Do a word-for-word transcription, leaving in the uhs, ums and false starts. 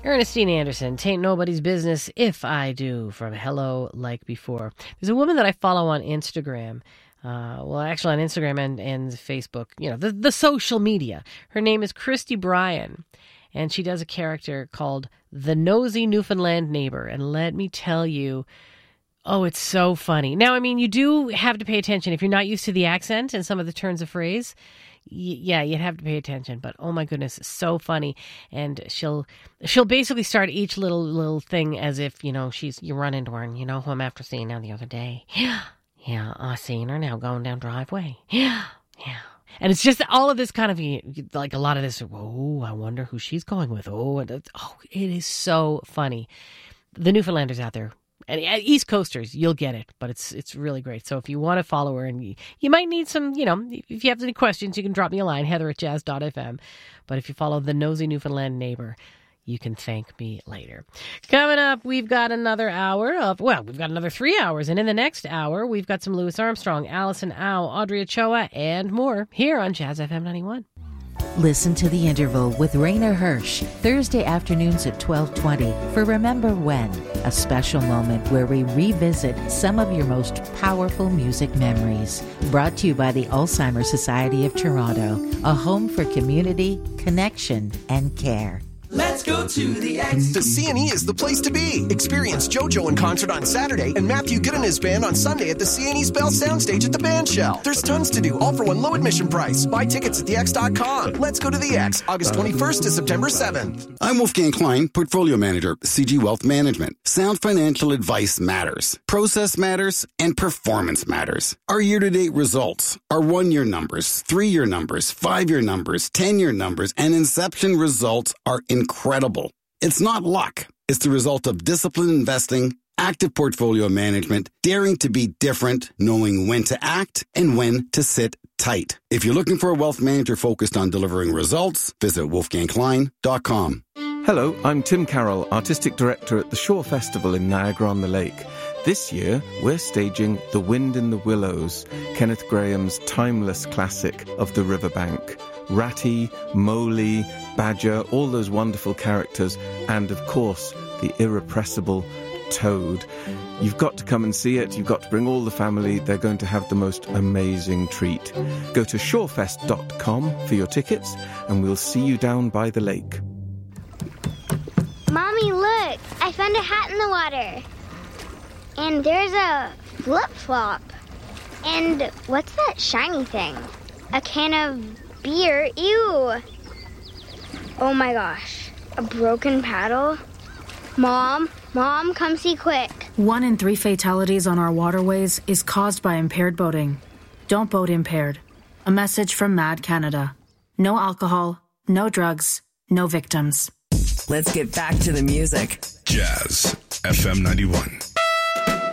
Ernestine Anderson, Tain't Nobody's Business If I Do, from Hello Like Before. There's a woman that I follow on Instagram. Uh, well, actually on Instagram and, and Facebook, you know, the, the social media. Her name is Christy Bryan, and she does a character called the Nosy Newfoundland Neighbor. And let me tell you, oh, it's so funny. Now, I mean, you do have to pay attention. If you're not used to the accent and some of the turns of phrase, y- yeah, you'd have to pay attention. But oh my goodness, it's so funny. And she'll she'll basically start each little little thing as if, you know, she's you run into her and you know who I'm after seeing now the other day. Yeah. Yeah, I seen her now going down driveway. Yeah, yeah. And it's just all of this kind of, like a lot of this, oh, I wonder who she's going with. Oh, and, oh, it is so funny. The Newfoundlanders out there, and East Coasters, you'll get it, but it's it's really great. So if you want to follow her, and you, you might need some, you know, if you have any questions, you can drop me a line, heather at jazz dot f m. But if you follow the Nosy Newfoundland Neighbor, you can thank me later. Coming up, we've got another hour of, well, we've got another three hours. And in the next hour, we've got some Louis Armstrong, Alison Au, Audrey Ochoa, and more here on Jazz F M ninety-one. Listen to The Interval with Raina Hirsch, Thursday afternoons at twelve twenty for Remember When, a special moment where we revisit some of your most powerful music memories. Brought to you by the Alzheimer's Society of Toronto, a home for community, connection, and care. Let's go to the X. The C and E is the place to be. Experience JoJo in concert on Saturday and Matthew Good and his band on Sunday at the C and E's Bell Soundstage at the Band Shell. There's tons to do, all for one low admission price. Buy tickets at the x dot com. Let's go to the X, August twenty-first to September seventh. I'm Wolfgang Klein, Portfolio Manager, C G Wealth Management. Sound financial advice matters. Process matters and performance matters. Our year-to-date results, our one-year numbers, three-year numbers, five-year numbers, ten-year numbers, and inception results are incredible. It's not luck. It's the result of disciplined investing, active portfolio management, daring to be different, knowing when to act and when to sit tight. If you're looking for a wealth manager focused on delivering results, visit wolfgang klein dot com. Hello, I'm Tim Carroll, Artistic Director at the Shore Festival in Niagara-on-the-Lake. This year, we're staging The Wind in the Willows, Kenneth Graham's timeless classic of the riverbank. Ratty, Mowgli, Badger, all those wonderful characters, and of course, the irrepressible Toad. You've got to come and see it. You've got to bring all the family. They're going to have the most amazing treat. Go to shorefest dot com for your tickets, and we'll see you down by the lake. Mommy, look! I found a hat in the water. And there's a flip-flop. And what's that shiny thing? A can of beer? Ew! Oh my gosh. A broken paddle? Mom, Mom, come see quick. One in three fatalities on our waterways is caused by impaired boating. Don't boat impaired. A message from Mad Canada. No alcohol, no drugs, no victims. Let's get back to the music. Jazz F M ninety-one.